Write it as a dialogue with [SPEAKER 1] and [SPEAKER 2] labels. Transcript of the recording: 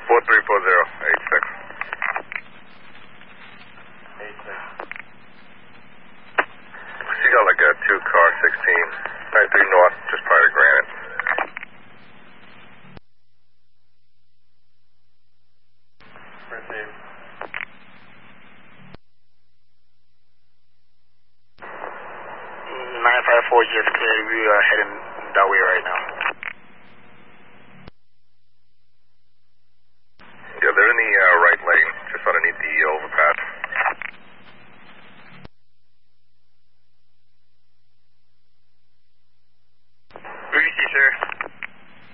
[SPEAKER 1] 4340, 86. She got like a 2-car 16, 93 north, just prior to Granite. Received.
[SPEAKER 2] 954 just cleared. We are heading that way right now.